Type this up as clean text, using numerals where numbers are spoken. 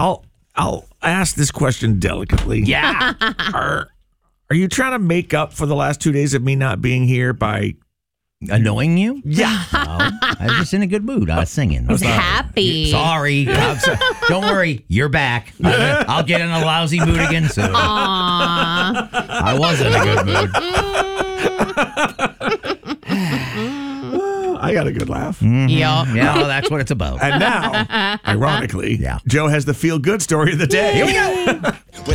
I'll ask this question delicately. Yeah. Are you trying to make up for the last 2 days of me not being here by Annoying you? Yeah. No, I was just in a good mood. I was singing. He's happy. Sorry. Don't worry. You're back. I'll get in a lousy mood again soon. Aww. I was in a good mood. I got a good laugh. Mm-hmm. Yup. Yeah, well, that's what it's about. And now, ironically, Yeah. Joe has the feel-good story of the day. Here we go.